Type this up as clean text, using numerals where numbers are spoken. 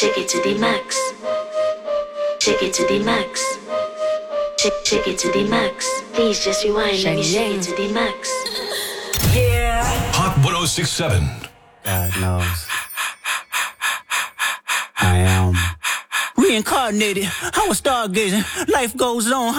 Shake it to the max. Shake it to the max. Shake it to the max. Please just rewind. Let me shake it to the max. Yeah. Hot 1067. God knows. I am reincarnated. I was stargazing. Life goes on.